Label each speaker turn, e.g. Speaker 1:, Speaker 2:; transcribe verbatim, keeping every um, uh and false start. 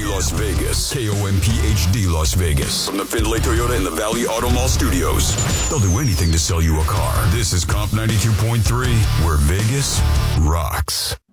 Speaker 1: Las Vegas. K O M P H D Las Vegas. From the Findlay Toyota in the Valley Auto Mall studios. They'll do anything to sell you a car. This is Comp ninety-two point three, where Vegas rocks.